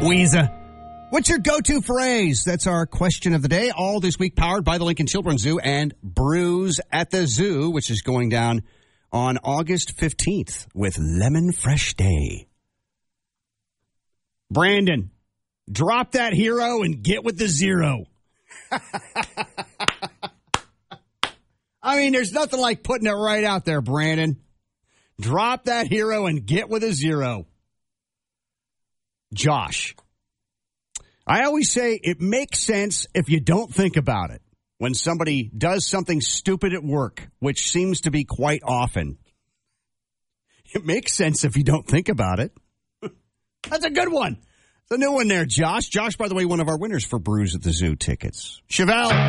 Weezer. What's your go-to phrase? That's our question of the day. All this week powered by the Lincoln Children's Zoo and Brews at the Zoo, which is going down on August 15th with Lemon Fresh Day. Brandon, drop that hero and get with the zero. I mean, there's nothing like putting it right out there, Brandon. Drop that hero and get with a zero. Josh, I always say it makes sense if you don't think about it. When somebody does something stupid at work, which seems to be quite often, it makes sense if you don't think about it. That's a good one. It's a new one there, Josh. Josh, by the way, one of our winners for Brews at the Zoo tickets. Chevelle.